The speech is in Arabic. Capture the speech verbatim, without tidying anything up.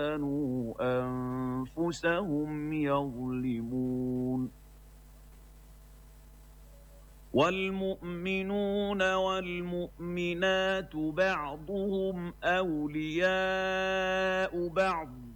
كانوا أنفسهم يظلمون. والمؤمنون والمؤمنات بعضهم أولياء بعض